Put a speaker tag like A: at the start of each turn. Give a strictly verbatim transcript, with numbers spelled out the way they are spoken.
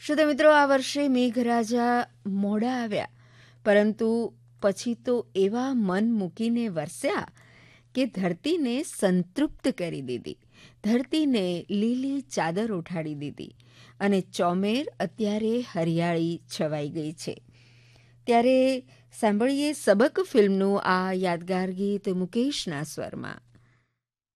A: શ્રોતા મિત્રો, આ વર્ષે મેઘરાજા મોડા આવ્યા, પરંતુ પછી તો એવા મન મૂકીને વરસ્યા કે ધરતીને સંતૃપ્ત કરી દીધી. ધરતીને લીલી ચાદર ઉઠાડી દીધી અને ચોમેર અત્યારે હરિયાળી છવાઈ ગઈ છે. ત્યારે સાંભળીએ સબક ફિલ્મનું આ યાદગાર ગીત મુકેશના સ્વરમાં.